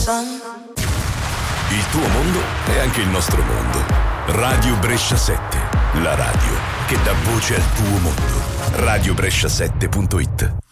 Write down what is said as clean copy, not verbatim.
Il tuo mondo è anche il nostro mondo. Radio Brescia 7, la radio che dà voce al tuo mondo. RadioBrescia7.it